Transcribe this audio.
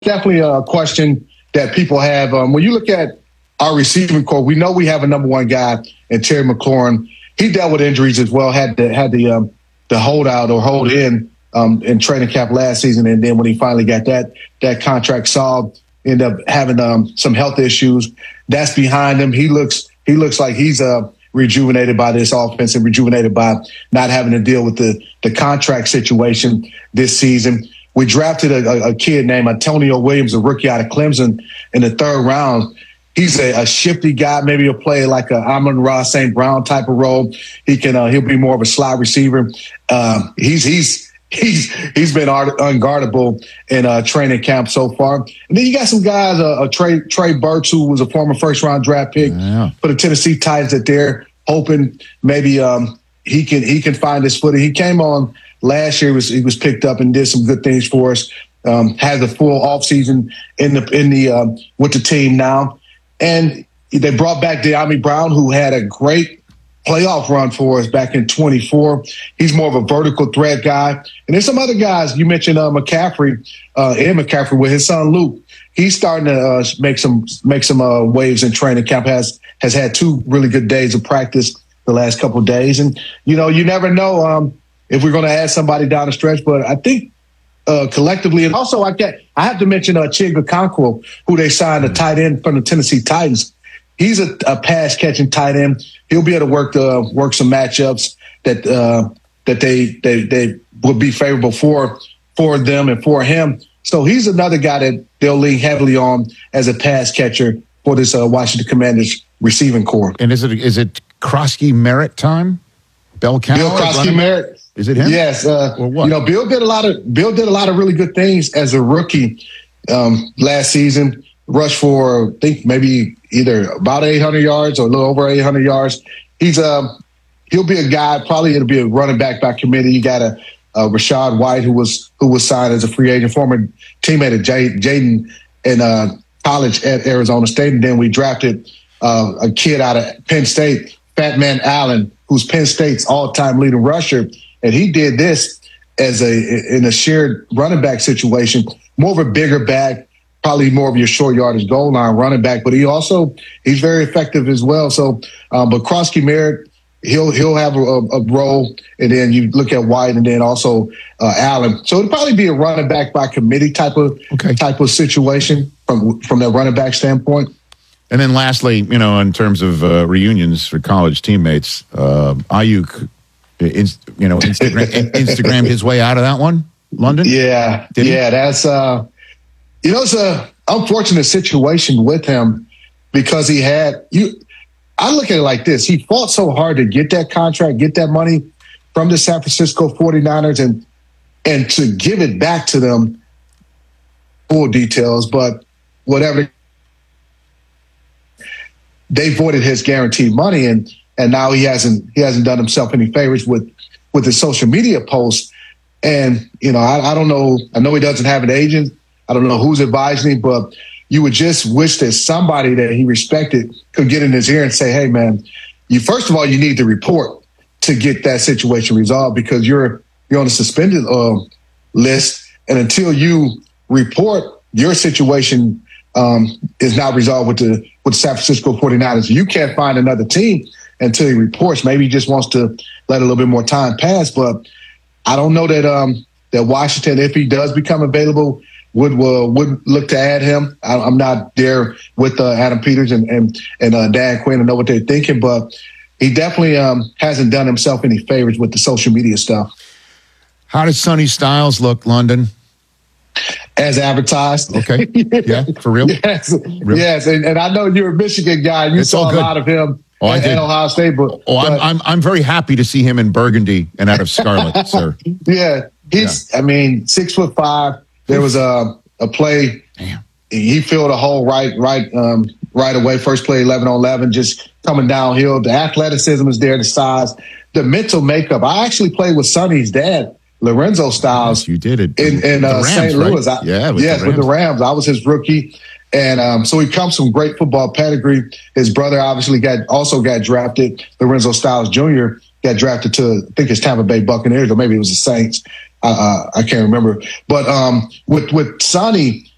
definitely a question that people have. When you look at our receiving core, we know we have a number one guy in Terry McLaurin. He dealt with injuries as well, had the holdout or hold in training camp last season. And then when he finally got that contract solved, ended up having some health issues. That's behind him. He looks like he's rejuvenated by this offense and rejuvenated by not having to deal with the contract situation this season. We drafted a kid named Antonio Williams, a rookie out of Clemson, in the third round. He's a shifty guy. Maybe he'll play like a Amon-Ra St. Brown type of role. He'll be more of a slot receiver. He's been unguardable in training camp so far. And then you got some guys, Trey Burks, who was a former first-round draft pick for the Tennessee Titans, that they're hoping maybe he can find his footing. He came on last year. He was picked up and did some good things for us. Has a full offseason with the team now. And they brought back De'Ami Brown, who had a great playoff run for us back in 24. He's more of a vertical threat guy. And there's some other guys. You mentioned McCaffrey with his son Luke. He's starting to make some waves in training camp. Has had 2 really good days of practice the last couple of days. And, you never know if we're going to add somebody down the stretch. But I think collectively, and also I have to mention Chig Okonkwo, who they signed, a tight end from the Tennessee Titans. He's a pass catching tight end. He'll be able to work some matchups that they would be favorable for them and for him. So he's another guy that they'll lean heavily on as a pass catcher for this Washington Commanders receiving core. And is it Krosky Merritt time? Bill Krosky Merritt. Is it him? Yes. Or what? Bill did a lot of really good things as a rookie last season. Rushed for, I think, maybe either about 800 yards or a little over 800 yards. He'll be a guy, probably it'll be a running back by committee. You got a Rachaad White who was signed as a free agent, former teammate of Jaden in college at Arizona State. And then we drafted a kid out of Penn State, Fat Man Allen, who's Penn State's all-time leading rusher. And he did this in a shared running back situation, more of a bigger back, probably more of your short yardage goal line running back, but he's very effective as well. So, but Krosky Merritt, he'll have a role, and then you look at White, and then also Allen. So it'll probably be a running back by committee type of situation from that running back standpoint. And then lastly, in terms of reunions for college teammates, Ayuk, Instagrammed his way out of that one, London? Yeah. That's it's a unfortunate situation with him because I look at it like this. He fought so hard to get that contract, get that money from the San Francisco 49ers and to give it back to them, full details, but whatever. They voided his guaranteed money and now he hasn't done himself any favors with his social media posts. And, I don't know. I know he doesn't have an agent. I don't know who's advising him, but you would just wish that somebody that he respected could get in his ear and say, hey, man, first of all, you need to report to get that situation resolved because you're on a suspended list. And until you report, your situation is not resolved with the San Francisco 49ers. You can't find another team until he reports. Maybe he just wants to let a little bit more time pass. But I don't know that Washington, if he does become available, would look to add him. I'm not there with Adam Peters and Dan Quinn to know what they're thinking, but he definitely hasn't done himself any favors with the social media stuff. How does Sonny Styles look, London? As advertised. Okay. Yeah, for real? Yes. Really? Yes. And I know you're a Michigan guy. You saw a lot of him at Ohio State. But I'm very happy to see him in burgundy and out of scarlet, sir. Yeah. He's 6'5". There was a play. Damn. He filled a hole right away. First play, 11-on-11, just coming downhill. The athleticism is there, the size, the mental makeup. I actually played with Sonny's dad, Lorenzo Styles. Yes, you did it in St. Louis. Right? With the Rams. I was his rookie. And so he comes from great football pedigree. His brother obviously got drafted. Lorenzo Styles Jr. got drafted to, I think it's Tampa Bay Buccaneers, or maybe it was the Saints. I can't remember. But with Sonny,